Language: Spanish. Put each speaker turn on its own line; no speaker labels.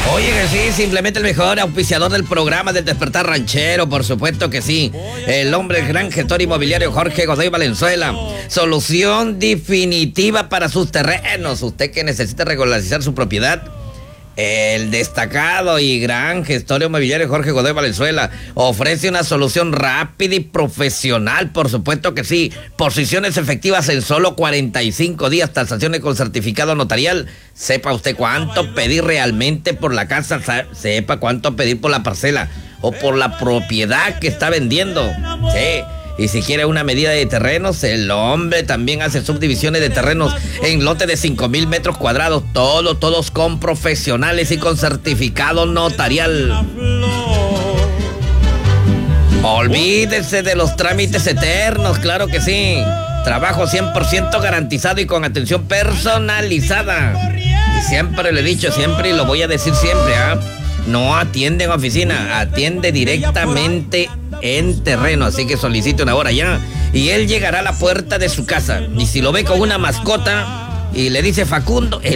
Oye, que sí, simplemente el mejor auspiciador del programa del Despertar Ranchero, por supuesto que sí. El hombre, el gran gestor inmobiliario Jorge Godoy Valenzuela. Solución definitiva para sus terrenos. Usted que necesita regularizar su propiedad. El destacado y gran gestor inmobiliario Jorge Godoy Valenzuela ofrece una solución rápida y profesional, por supuesto que sí. Posiciones efectivas en solo 45 días, tasaciones con certificado notarial. Sepa usted cuánto pedir realmente por la casa, sepa cuánto pedir por la parcela o por la propiedad que está vendiendo. Sí. Y si quiere una medida de terrenos, el hombre también hace subdivisiones de terrenos en lote de 5,000 metros cuadrados. Todos con profesionales y con certificado notarial. Olvídese de los trámites eternos, claro que sí. Trabajo 100% garantizado y con atención personalizada. Y siempre le he dicho, siempre y lo voy a decir siempre, ¿ah? No atiende en oficina, atiende directamente en terreno, así que solicite una hora ya y él llegará a la puerta de su casa. Y si lo ve con una mascota y le dice Facundo,